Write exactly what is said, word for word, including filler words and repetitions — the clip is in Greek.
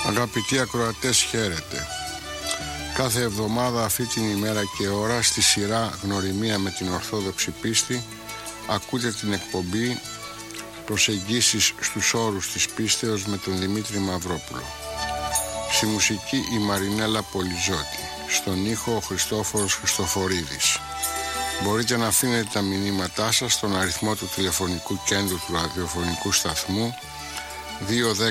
Αγαπητοί ακροατές, χαίρετε. Κάθε εβδομάδα αυτή την ημέρα και ώρα στη σειρά Γνωριμία με την Ορθόδοξη Πίστη ακούτε την εκπομπή Προσεγγίσεις στους όρους της πίστεως με τον Δημήτρη Μαυρόπουλο. Στη μουσική η Μαρινέλα Πολυζώτη. Στον ήχο ο Χριστόφορος Χριστοφορίδης. Μπορείτε να αφήνετε τα μηνύματά σας στον αριθμό του τηλεφωνικού κέντρου του ραδιοφωνικού σταθμού δύο